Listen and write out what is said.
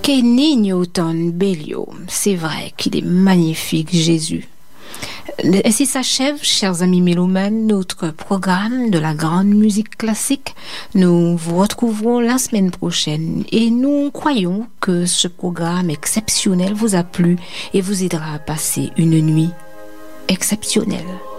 Que niño tan bello, c'est vrai qu'il est magnifique, Jésus. Ainsi s'achève, chers amis mélomanes, notre programme de la grande musique classique. Nous vous retrouverons la semaine prochaine et nous croyons que ce programme exceptionnel vous a plu et vous aidera à passer une nuit exceptionnelle.